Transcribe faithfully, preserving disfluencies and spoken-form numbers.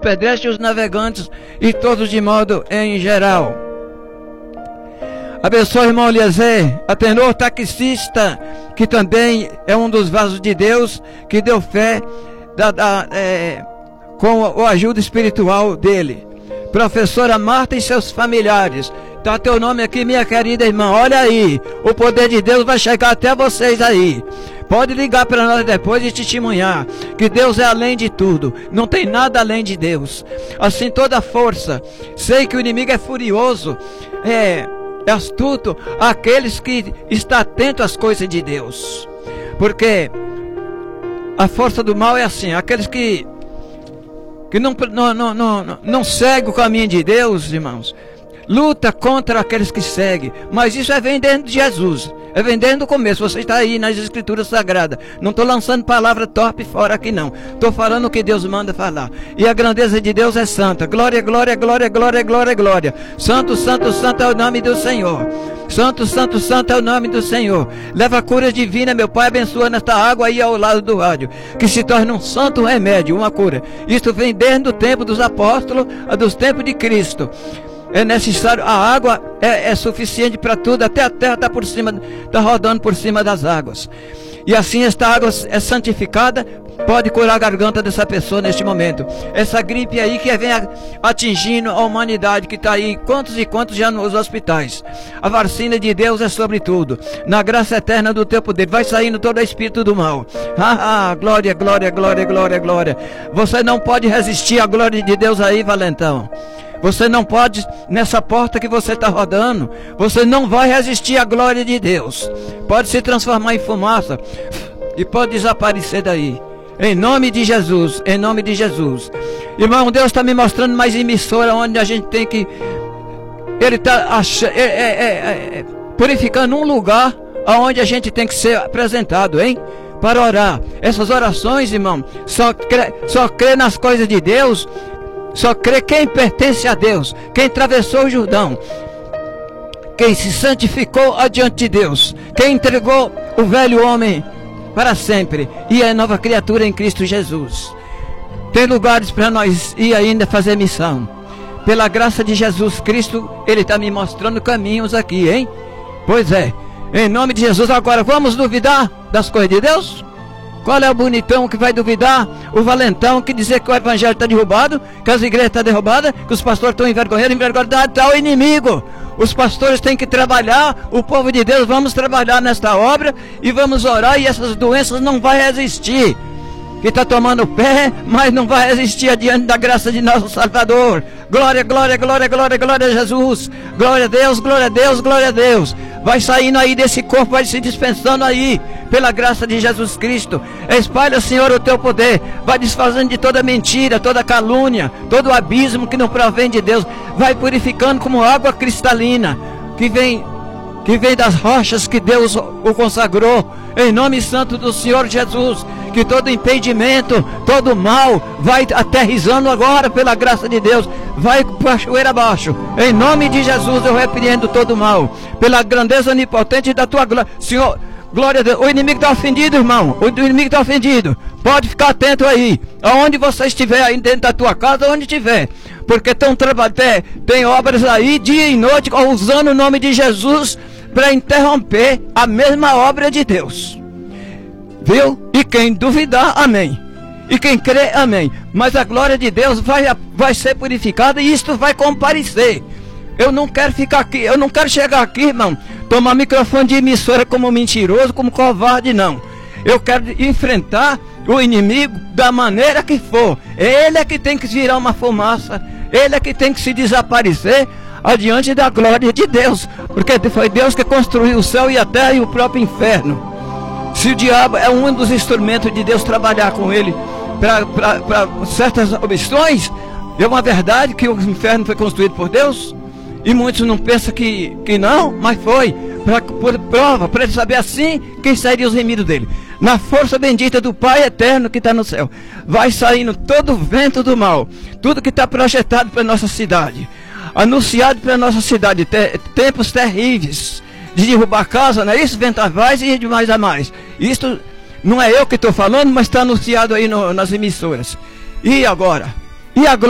pedestres, os navegantes e todos de modo em geral. Abençoe o irmão Eliezer, Atenor taxista, que também é um dos vasos de Deus, que deu fé da, da, é, com a ajuda espiritual dele. Professora Marta e seus familiares. Tá teu nome aqui, minha querida irmã. Olha aí, o poder de Deus vai chegar até vocês aí. Pode ligar para nós depois e testemunhar que Deus é além de tudo. Não tem nada além de Deus. Assim toda força. Sei que o inimigo é furioso, é, é astuto, aqueles que estão atentos às coisas de Deus. Porque a força do mal é assim, aqueles que que não, não, não, não, não seguem o caminho de Deus, irmãos, luta contra aqueles que seguem. Mas isso é vem dentro de Jesus, é vem dentro do começo. Você está aí nas escrituras sagradas. Não estou lançando palavra torpe fora aqui não. Estou falando o que Deus manda falar. E a grandeza de Deus é santa. Glória, glória, glória, glória, glória, glória. Santo, santo, santo é o nome do Senhor. Santo, santo, santo é o nome do Senhor. Leva a cura divina, meu Pai, abençoando esta água aí ao lado do rádio, que se torne um santo remédio, uma cura. Isto vem desde o tempo dos apóstolos, dos tempos de Cristo. É necessário, a água é, é suficiente para tudo, até a terra está por cima, está rodando por cima das águas. E assim esta água é santificada, pode curar a garganta dessa pessoa neste momento. Essa gripe aí que vem atingindo a humanidade, que está aí, quantos e quantos já nos hospitais. A vacina de Deus é sobre tudo. Na graça eterna do teu poder, vai saindo todo espírito do mal. Ah, ah, glória, glória, glória, glória, glória. Você não pode resistir à glória de Deus aí, valentão. Você não pode, nessa porta que você está rodando, você não vai resistir à glória de Deus. Pode se transformar em fumaça e pode desaparecer daí. Em nome de Jesus, em nome de Jesus. Irmão, Deus está me mostrando mais emissora onde a gente tem que... Ele está é, é, é, é, purificando um lugar onde a gente tem que ser apresentado, hein? Para orar. Essas orações, irmão, só crê, só crê nas coisas de Deus. Só crê quem pertence a Deus, quem atravessou o Jordão, quem se santificou adiante de Deus, quem entregou o velho homem para sempre e é nova criatura em Cristo Jesus. Tem lugares para nós ir ainda fazer missão. Pela graça de Jesus Cristo, Ele está me mostrando caminhos aqui, hein? Pois é, em nome de Jesus. Agora vamos duvidar das coisas de Deus? Qual é o bonitão que vai duvidar? O valentão que dizer que o evangelho está derrubado, que as igrejas estão derrubadas, que os pastores estão envergonhados, envergonhados, está o inimigo. Os pastores têm que trabalhar, o povo de Deus, vamos trabalhar nesta obra e vamos orar, e essas doenças não vão resistir. Que está tomando pé, mas não vai resistir adiante da graça de nosso Salvador. Glória, glória, glória, glória, glória a Jesus. Glória a Deus, glória a Deus, glória a Deus. Vai saindo aí desse corpo, vai se dispensando aí, pela graça de Jesus Cristo. Espalha, Senhor, o teu poder. Vai desfazendo de toda mentira, toda calúnia, todo abismo que não provém de Deus. Vai purificando como água cristalina, que vem, que vem das rochas que Deus o consagrou. Em nome santo do Senhor Jesus. Que todo impedimento, todo mal vai aterrizando agora pela graça de Deus. Vai cachoeira abaixo. Em nome de Jesus eu repreendo todo mal. Pela grandeza onipotente da tua glória. Senhor, glória a Deus. O inimigo está ofendido, irmão. O inimigo está ofendido. Pode ficar atento aí. Aonde você estiver aí dentro da tua casa, onde estiver. Porque estão trabalhando. Tem obras aí dia e noite usando o nome de Jesus para interromper a mesma obra de Deus. Viu? E quem duvidar, amém. E quem crê, amém. Mas a glória de Deus vai, vai ser purificada e isto vai comparecer. Eu não quero ficar aqui, eu não quero chegar aqui, irmão, tomar microfone de emissora como mentiroso, como covarde, não. Eu quero enfrentar o inimigo da maneira que for. Ele é que tem que virar uma fumaça. Ele é que tem que se desaparecer adiante da glória de Deus. Porque foi Deus que construiu o céu e a terra e o próprio inferno. Se o diabo é um dos instrumentos de Deus trabalhar com ele para certas opções, é uma verdade que o inferno foi construído por Deus. E muitos não pensam que, que não, mas foi pra, por prova, para ele saber assim quem sairia os remidos dele. Na força bendita do Pai eterno que está no céu, vai saindo todo o vento do mal, tudo que está projetado para nossa cidade, anunciado para nossa cidade, te, tempos terríveis de derrubar casa, não é isso? Vendavais e de mais a mais. Isto não é eu que estou falando, mas está anunciado aí no, nas emissoras. E agora? E agora?